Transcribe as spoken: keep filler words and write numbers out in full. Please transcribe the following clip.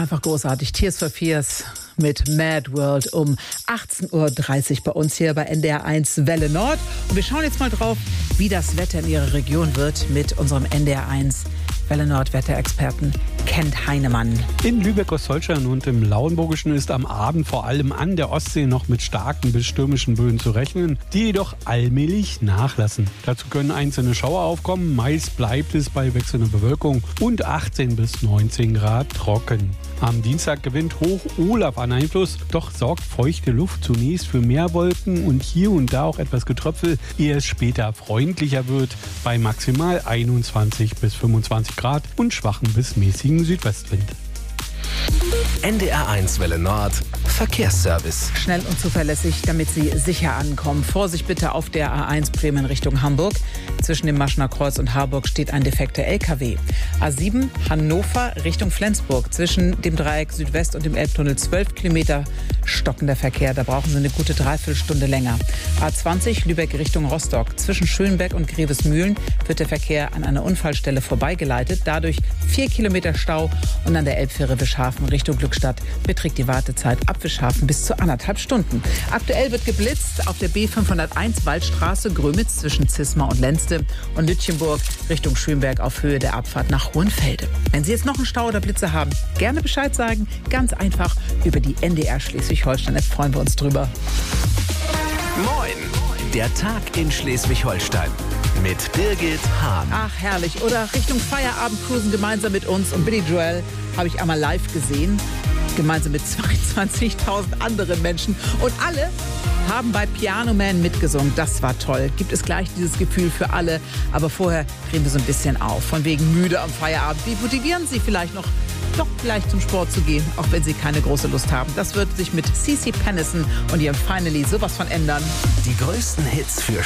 Einfach großartig. Tears for Fears mit Mad World um achtzehn Uhr dreißig bei uns hier bei N D R eins Welle Nord. Und wir schauen jetzt mal drauf, wie das Wetter in Ihrer Region wird mit unserem N D R eins Welle Nord Wetterexperten Kent Heinemann. In Lübeck-Ostholstein und im Lauenburgischen ist am Abend vor allem an der Ostsee noch mit starken bis stürmischen Böen zu rechnen, die jedoch allmählich nachlassen. Dazu können einzelne Schauer aufkommen, meist bleibt es bei wechselnder Bewölkung und achtzehn bis neunzehn Grad trocken. Am Dienstag gewinnt Hoch Olaf an Einfluss, doch sorgt feuchte Luft zunächst für mehr Wolken und hier und da auch etwas Getröpfel, ehe es später freundlicher wird, bei maximal einundzwanzig bis fünfundzwanzig Grad und schwachen bis mäßigen Südwestwind. N D R eins Welle Nord Verkehrsservice. Schnell und zuverlässig, damit Sie sicher ankommen. Vorsicht bitte auf der A eins Bremen Richtung Hamburg. Zwischen dem Maschner Kreuz und Harburg steht ein defekter L K W. A sieben Hannover Richtung Flensburg. Zwischen dem Dreieck Südwest und dem Elbtunnel zwölf Kilometer stockender Verkehr. Da brauchen Sie eine gute Dreiviertelstunde länger. A zwanzig Lübeck Richtung Rostock. Zwischen Schönberg und Grevesmühlen wird der Verkehr an einer Unfallstelle vorbeigeleitet. Dadurch vier Kilometer Stau und an der Elbfähre Wischhafen Richtung Glückstadt beträgt die Wartezeit ab Wischhafen bis zu anderthalb Stunden. Aktuell wird geblitzt auf der B fünfhunderteins Waldstraße Grömitz zwischen Zismar und Lenzte und Lütchenburg Richtung Schönberg auf Höhe der Abfahrt nach Hohenfelde. Wenn Sie jetzt noch einen Stau oder Blitze haben, gerne Bescheid sagen. Ganz einfach über die N D R Schleswig-Holstein. Jetzt freuen wir uns drüber. Moin, der Tag in Schleswig-Holstein mit Birgit Hahn. Ach, herrlich. Oder Richtung Feierabend cruisen gemeinsam mit uns. Und Billy Joel habe ich einmal live gesehen, gemeinsam mit zweiundzwanzigtausend anderen Menschen. Und alle haben bei Piano Man mitgesungen. Das war toll. Gibt es gleich dieses Gefühl für alle. Aber vorher kriegen wir so ein bisschen auf. Von wegen müde am Feierabend. Wie motivieren Sie vielleicht noch, doch vielleicht zum Sport zu gehen, auch wenn Sie keine große Lust haben? Das wird sich mit C C Pennison und ihrem Finally sowas von ändern. Die größten Hits für